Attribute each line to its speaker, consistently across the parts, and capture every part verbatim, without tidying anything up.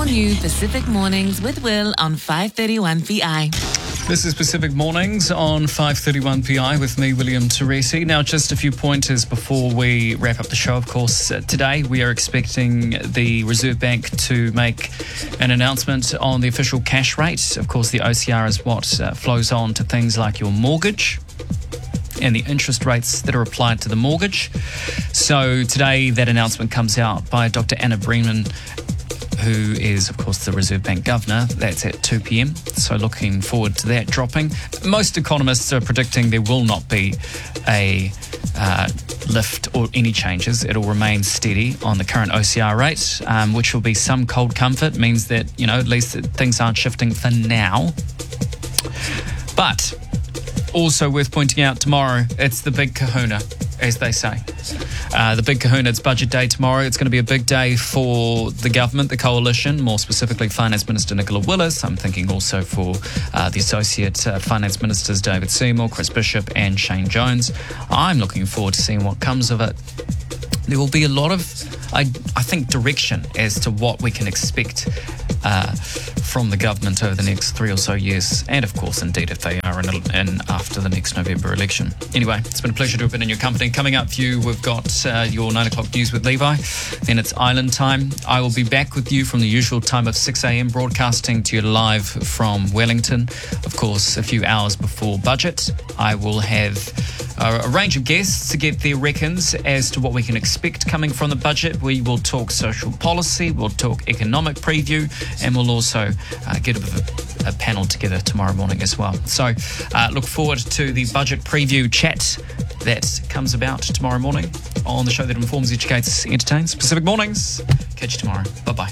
Speaker 1: all new Pacific Mornings with Will on five thirty-one P I.
Speaker 2: This is Pacific Mornings on five thirty-one P I with me, William Teresi. Now, just a few pointers before we wrap up the show. Of course, uh, today we are expecting the Reserve Bank to make an announcement on the official cash rate. Of course, the O C R is what uh, flows on to things like your mortgage and the interest rates that are applied to the mortgage. So today that announcement comes out by Doctor Anna Brennan, who is, of course, the Reserve Bank Governor. That's at two p.m, so looking forward to that dropping. Most economists are predicting there will not be a uh, lift or any changes. It'll remain steady on the current O C R rate, um, which will be some cold comfort, means that, you know, at least that things aren't shifting for now. But also worth pointing out, tomorrow, it's the big kahuna, as they say. Uh, the big kahuna, it's budget day tomorrow. It's going to be a big day for the government, the coalition, more specifically Finance Minister Nicola Willis. I'm thinking also for uh, the Associate uh, Finance Ministers David Seymour, Chris Bishop and Shane Jones. I'm looking forward to seeing what comes of it. There will be a lot of, I, I think, direction as to what we can expect uh, from the government over the next three or so years, and of course, indeed, if they are in, in after the next November election. Anyway, it's been a pleasure to have been in your company. Coming up for you, we've got uh, your nine o'clock news with Levi. Then it's Island time. I will be back with you from the usual time of six a.m, broadcasting to you live from Wellington. Of course, a few hours before budget, I will have uh, a range of guests to get their reckons as to what we can expect coming from the budget. We will talk social policy, we'll talk economic preview, and we'll also uh, get a bit of a, a panel together tomorrow morning as well. So uh, look forward to the budget preview chat that comes about tomorrow morning on the show that informs, educates, entertains. Pacific Mornings. Catch you tomorrow. Bye-bye.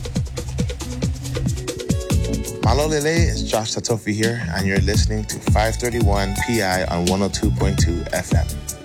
Speaker 3: Malo Lele, it's Josh Satofi here, and you're listening to five thirty-one P I on one oh two point two F M.